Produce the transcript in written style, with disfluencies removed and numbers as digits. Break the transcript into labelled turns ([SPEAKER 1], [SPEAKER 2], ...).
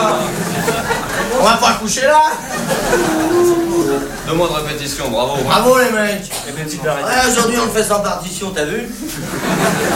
[SPEAKER 1] On va pas coucher là.
[SPEAKER 2] 2 mois de répétition, bravo.
[SPEAKER 1] Bravo les mecs.
[SPEAKER 3] Eh bien, tu peux arrêter.
[SPEAKER 1] Ouais, aujourd'hui on le fait sans partition, t'as vu?